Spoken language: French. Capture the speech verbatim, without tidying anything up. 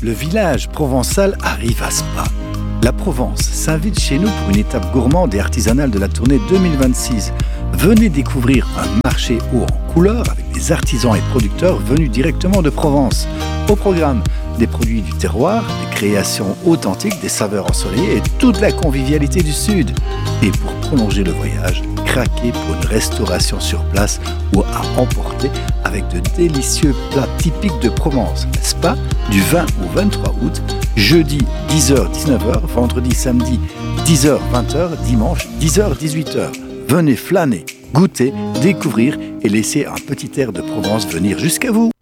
Le village provençal arrive à Spa. La Provence s'invite chez nous pour une étape gourmande et artisanale de la tournée deux mille vingt-six. Venez découvrir un marché haut en couleur avec des artisans et producteurs venus directement de Provence. Au programme, des produits du terroir, des créations authentiques, des saveurs ensoleillées et toute la convivialité du Sud. Et pour prolonger le voyage, craquez pour une restauration sur place ou à emporter avec de délicieux plats typiques de Provence. Spa du vingt au vingt-trois août, jeudi dix heures dix-neuf heures, vendredi samedi dix heures vingt heures, dimanche dix heures dix-huit heures. Venez flâner, goûter, découvrir et laisser un petit air de Provence venir jusqu'à vous.